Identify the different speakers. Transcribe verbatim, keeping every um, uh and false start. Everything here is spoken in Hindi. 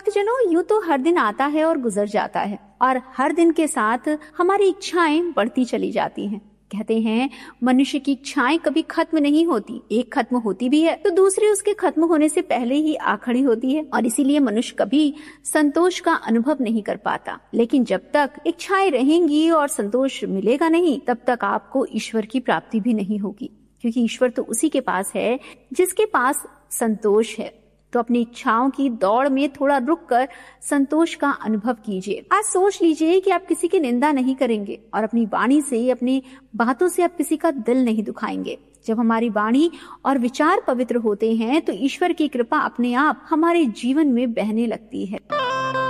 Speaker 1: भक्तजनों, यूं तो हर दिन आता है और गुजर जाता है और हर दिन के साथ हमारी इच्छाएं बढ़ती चली जाती हैं। कहते हैं मनुष्य की इच्छाएं कभी खत्म नहीं होती, एक खत्म होती भी है तो दूसरी उसके खत्म होने से पहले ही आ खड़ी होती है और इसीलिए मनुष्य कभी संतोष का अनुभव नहीं कर पाता। लेकिन जब तक इच्छाएं रहेंगी और संतोष मिलेगा नहीं, तब तक आपको ईश्वर की प्राप्ति भी नहीं होगी, क्योंकि ईश्वर तो उसी के पास है जिसके पास संतोष है। तो अपनी इच्छाओं की दौड़ में थोड़ा रुककर संतोष का अनुभव कीजिए। आज सोच लीजिए कि आप किसी की निंदा नहीं करेंगे और अपनी वाणी से, अपनी बातों से आप किसी का दिल नहीं दुखाएंगे। जब हमारी वाणी और विचार पवित्र होते हैं तो ईश्वर की कृपा अपने आप हमारे जीवन में बहने लगती है।